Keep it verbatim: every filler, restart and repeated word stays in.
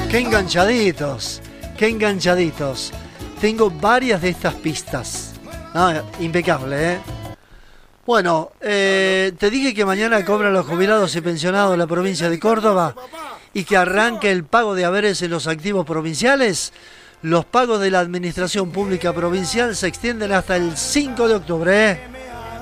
Qué enganchaditos, qué enganchaditos. Tengo varias de estas pistas. No, impecable, ¿eh? Bueno, eh, te dije que mañana cobran los jubilados y pensionados de la provincia de Córdoba y que arranque el pago de haberes en los activos provinciales. Los pagos de la Administración Pública Provincial se extienden hasta el cinco de octubre, ¿eh?